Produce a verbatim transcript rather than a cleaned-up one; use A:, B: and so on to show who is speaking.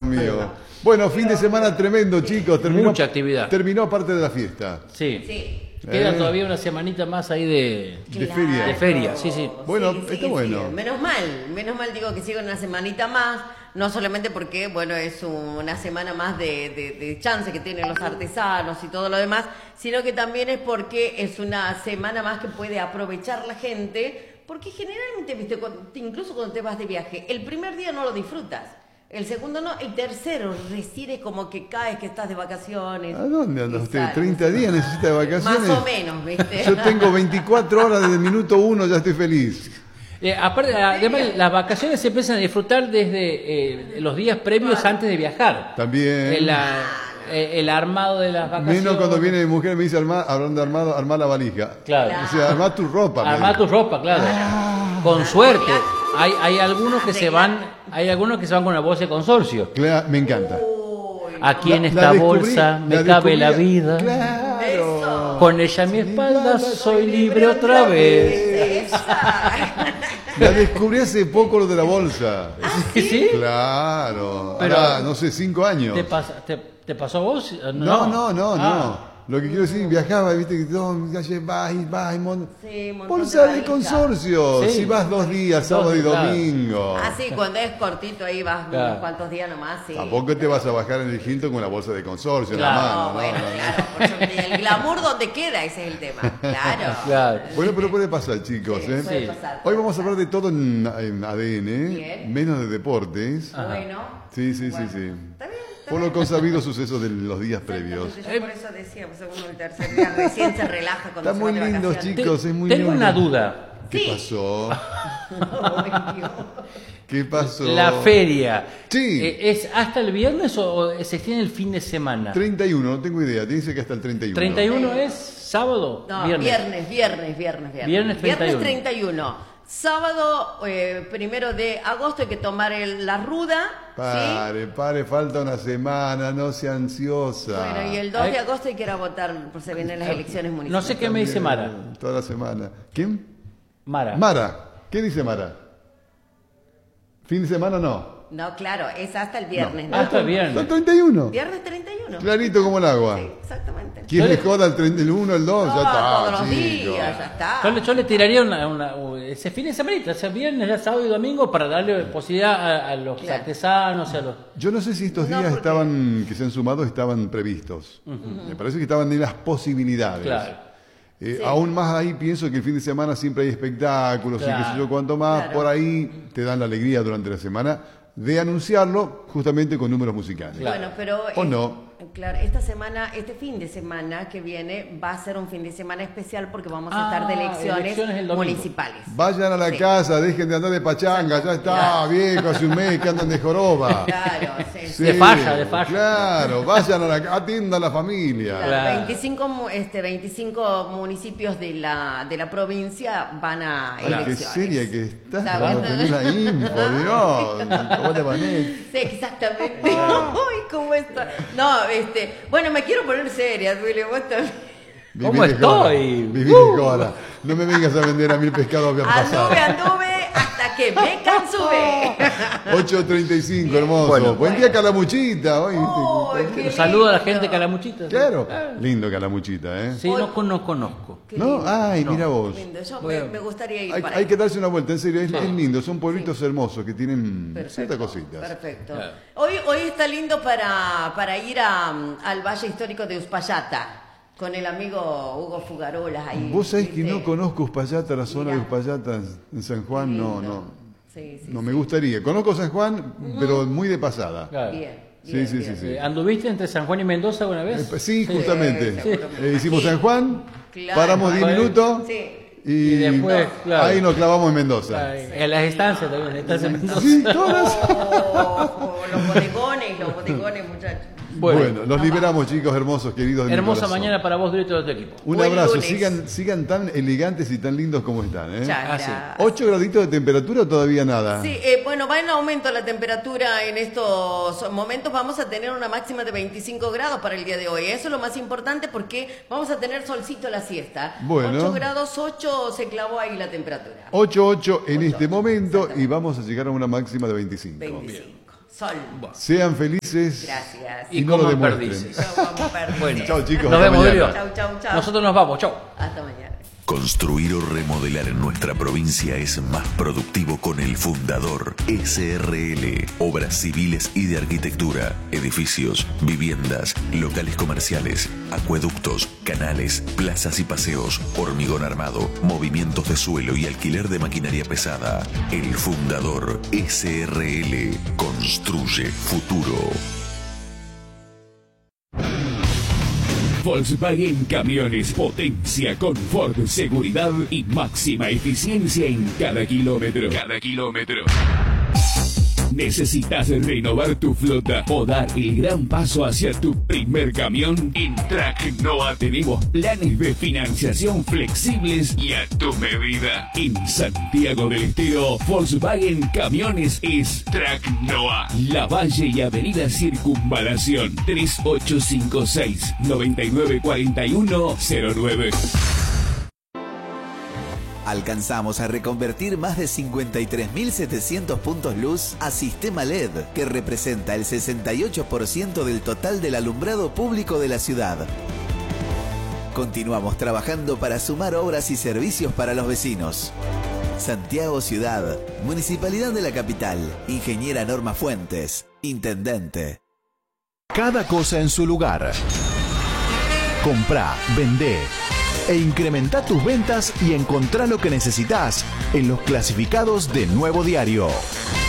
A: mío. Bueno, fin de semana tremendo, chicos. Terminó,
B: Mucha actividad.
A: Terminó parte de la fiesta.
B: Sí.
C: Sí.
B: Queda
A: Eh.
B: todavía una semanita más ahí de,
A: De feria.
B: de feria. Sí, sí.
A: Bueno,
C: Sí,
A: está
C: sí,
A: bueno.
C: sí. Menos mal, menos mal digo que sigue una semanita más, no solamente porque, bueno, es una semana más de, de, de chance que tienen los artesanos y todo lo demás, sino que también es porque es una semana más que puede aprovechar la gente, porque generalmente, viste, cuando- incluso cuando te vas de viaje, el primer día no lo disfrutas. El segundo no, el tercero recién es como que caes, que estás de vacaciones.
A: ¿A dónde anda
C: Y
A: usted?
C: sales.
A: ¿treinta días necesita de vacaciones?
C: Más o menos, ¿viste?
A: Yo tengo veinticuatro horas desde el minuto uno, ya estoy feliz.
B: Eh, aparte, además, las vacaciones se empiezan a disfrutar desde eh, los días previos antes de viajar.
A: También.
B: El, ah, eh, el armado de las vacaciones.
A: Menos cuando viene mi mujer y me dice, armá, hablando de armado, armá la valija.
B: Claro.
A: O sea, armá tu ropa. me
B: Armar
A: dice.
B: tu ropa, claro. Con suerte. Hay, hay algunos que se van, hay algunos que se van con una bolsa de consorcio.
A: Claro, me encanta.
C: Uy,
B: Aquí en
A: La-
B: esta
A: la descubrí-
B: bolsa me
A: la
B: cabe la
A: descubrí-
B: vida.
A: Claro.
C: Eso.
B: Con ella a mi espalda soy libre otra vez.
C: Esa.
A: La descubrí hace poco lo de la bolsa.
B: ¿Sí? ¿Sí?
A: Claro.
B: Pero-
A: Ahora, no sé, cinco años.
B: ¿Te, pasa- te, te pasó a vos?
A: No, no, no,
B: Ah.
A: no. Lo que quiero decir, viajaba, viste, que todo, ya vas y vas y mon-
C: Sí, montón
A: bolsa de
C: valija.
A: consorcio.
B: Sí.
A: Si vas dos días, sábado y
B: Claro.
A: domingo.
C: Ah, sí, cuando es cortito ahí vas
B: Claro.
C: unos cuantos días nomás, sí.
A: Tampoco te vas a bajar en el Hilton con la bolsa de consorcio en la
B: Claro.
A: mano.
C: No,
A: no,
C: bueno,
A: no, no.
C: claro, por suerte, el glamour donde queda, ese es el tema. Claro.
B: Claro.
A: Bueno, pero puede pasar, chicos.
C: Sí,
A: ¿eh?
C: puede
B: Sí.
C: pasar.
A: Hoy vamos a hablar de todo en, en A D N,
C: Bien.
A: menos de deportes.
C: Bueno.
A: Sí, sí,
C: Bueno,
A: sí, sí.
C: Está bien, está
A: Por
C: bien.
A: los consabidos sucesos de los días previos.
C: Exactamente, yo por eso decía, pues, según el tercer día recién se relaja cuando
A: Está
C: se
A: muy
C: va de
A: lindo,
C: vacaciones.
A: chicos, es muy
B: Tengo
A: lindo.
B: una duda.
A: ¿Qué
C: Sí.
A: pasó?
C: Ay, Dios.
A: ¿Qué pasó?
B: La feria.
A: Sí.
B: Eh, ¿Es hasta el viernes o, o se extiende el fin de semana?
A: treinta y uno, no tengo idea. Dice que hasta el treinta y uno.
B: ¿treinta y uno es sábado?
C: No, viernes, viernes, viernes, viernes.
B: Viernes treinta y uno.
C: Viernes treinta y uno. Sábado, eh, primero de agosto, hay que tomar el- la ruda.
A: Pare, pare, falta una semana, no sea ansiosa.
C: ¿Sí? Bueno, y el dos
B: Ay.
C: de agosto hay que ir a votar, por se vienen las elecciones municipales.
B: No sé qué me dice Mara.
A: Toda la semana. ¿Quién?
B: Mara.
A: Mara. ¿Qué dice Mara? ¿Fin de semana no?
C: No, claro, es hasta el viernes.
B: No.
C: ¿no?
B: Hasta el
A: Está
B: viernes.
A: el treinta y uno.
C: Viernes treinta y uno.
A: Clarito como el agua.
C: Sí, exactamente.
A: ¿Quién le joda el treinta, el uno, el dos?
C: No,
A: Ya está,
C: todos los
A: chicos.
C: días, ya está.
B: Yo le, yo le tiraría una, una- ese fin de semana, ese viernes, ya sábado y domingo, para darle posibilidad a, a los
C: Claro.
B: artesanos, a los...
A: Yo no sé si estos
C: No,
A: días
C: porque-
A: estaban, que se han sumado, estaban previstos. Me parece que estaban en las posibilidades.
B: Claro.
A: Eh,
C: Sí.
A: Aún más ahí pienso que el fin de semana siempre hay espectáculos y qué sé
B: Claro.
A: yo cuánto más.
C: Claro.
A: Por ahí te dan la alegría durante la semana de anunciarlo justamente con números musicales.
B: Claro.
C: Bueno, pero
A: ¿O
C: es-
A: no?
C: claro, esta semana, este fin de semana que viene va a ser un fin de semana especial porque vamos a
B: Ah,
C: estar de elecciones,
B: elecciones el domingo.
C: municipales.
A: Vayan a la
C: Sí.
A: casa, dejen de andar de pachanga, ya está,
C: Claro.
A: viejo, hace un mes que andan de joroba.
C: Claro, sí, sí.
A: Sí,
B: De falla, de falla.
A: Claro, vayan a la atiendan a la familia.
C: Claro,
B: Claro.
C: veinticinco, mu- este, veinticinco municipios de la, de la provincia van a
A: Ay, qué
C: elecciones.
A: seria que estás
C: Está
A: para
C: bien.
A: tener la info, Dios. ¿Cómo te pones?
C: Sí, exactamente. Uy, ¿cómo está? No, este, bueno, me quiero poner seria, Willy, vos también.
B: ¿Cómo
A: Viví de joda,
B: estoy?
A: viví de joda. No me vengas a vender a mí el pescado que han pasado.
C: Anduve, anduve, hasta que me cansé.
A: ocho treinta y cinco, hermoso.
B: Bueno.
A: Buen día, Calamuchita. Hoy,
C: Uy,
A: ¿viste?
C: qué
B: Un saludo a la
C: lindo.
B: gente de Calamuchita.
A: Claro. Lindo Calamuchita, ¿eh?
B: Sí, no, con- no conozco.
C: Qué
A: ¿No?
C: lindo.
A: Ay, mira vos.
C: Lindo. Yo me,
B: Bueno.
C: me gustaría ir
A: Hay,
C: para
A: hay
C: ahí.
A: que darse una vuelta, en serio, es,
B: Sí.
A: es lindo. Son pueblitos hermosos que tienen
C: Perfecto,
A: ciertas cositas.
C: Perfecto.
B: Claro.
C: Hoy, hoy está lindo para, para ir a, al Valle Histórico de Uspallata con el amigo Hugo Fugarolas ahí.
A: Vos sabés que
C: ¿viste?
A: no conozco Uspallata, la zona
C: Mirá.
A: de Uspallata en San Juan, no,
C: Lindo.
A: no.
C: Sí, sí,
A: No
C: sí.
A: me gustaría. Conozco San Juan, pero muy de pasada.
B: Claro.
C: Bien.
A: Sí,
C: bien,
A: sí,
C: bien.
A: sí, sí.
B: Eh, ¿Anduviste entre San Juan y Mendoza alguna
A: Eh,
B: vez?
A: pues sí, justamente.
C: Sí, seguramente.
A: Eh, hicimos
C: Sí.
A: San Juan,
C: Claro.
A: paramos diez
B: Ahí.
A: minutos
C: Sí.
A: y,
B: Y después, claro.
A: ahí nos clavamos en Mendoza.
B: Ay, En las estancias también, en las estancias de Mendoza.
A: Sí, todas.
C: Oh, los bodegones, los bodegones, muchachos.
A: Bueno,
B: Bueno,
A: los liberamos, chicos hermosos, queridos de mi
B: hermosa
A: corazón.
B: mañana para vos, directo de tu equipo.
A: Un
C: Buen
A: abrazo,
C: lunes.
A: sigan, sigan tan elegantes y tan lindos como están. ¿eh?
C: Muchas
B: Ah, sí.
C: gracias.
A: ¿Ocho graditos de temperatura o todavía nada?
C: Sí, eh, bueno, va en aumento la temperatura en estos momentos. Vamos a tener una máxima de veinticinco grados para el día de hoy. Eso es lo más importante porque vamos a tener solcito a la siesta.
A: Bueno.
C: ocho grados, ocho se clavó ahí la temperatura.
A: ocho ocho en
C: Ocho,
A: este momento y
C: exactamente.
A: vamos a llegar a una máxima de veinticinco.
C: veinticinco. Sol.
A: Sean felices.
C: Gracias.
A: Y,
B: Y
A: no lo
B: coman
A: demuestren.
B: perdices.
C: No vamos perdices.
B: Bueno,
A: Chao, chicos.
B: nos
A: hasta
B: vemos,
A: mañana.
B: Delio.
C: Chau, chau, chau.
B: Nosotros nos vamos, chau.
C: Hasta mañana.
D: Construir o remodelar en nuestra provincia es más productivo con El Fundador S R L. Obras civiles y de arquitectura, edificios, viviendas, locales comerciales, acueductos, canales, plazas y paseos, hormigón armado, movimientos de suelo y alquiler de maquinaria pesada. El Fundador S R L. Construye futuro.
E: Volkswagen Camiones, potencia, confort, seguridad y máxima eficiencia en cada kilómetro. Cada kilómetro. ¿Necesitas renovar tu flota o dar el gran paso hacia tu primer camión? En Tracnoa tenemos planes de financiación flexibles y a tu medida. En Santiago del Estero, Volkswagen Camiones es Tracnoa. La Valle y Avenida Circunvalación tres ocho cinco seis, nueve nueve cuatro uno cero nueve.
F: Alcanzamos a reconvertir más de cincuenta y tres mil setecientos puntos luz a sistema L E D, que representa el sesenta y ocho por ciento del total del alumbrado público de la ciudad. Continuamos trabajando para sumar obras y servicios para los vecinos. Santiago Ciudad, Municipalidad de la Capital, Ingeniera Norma Fuentes, Intendente.
G: Cada cosa en su lugar. Comprá, vendé e incrementa tus ventas y encontrá lo que necesitas en los clasificados de Nuevo Diario.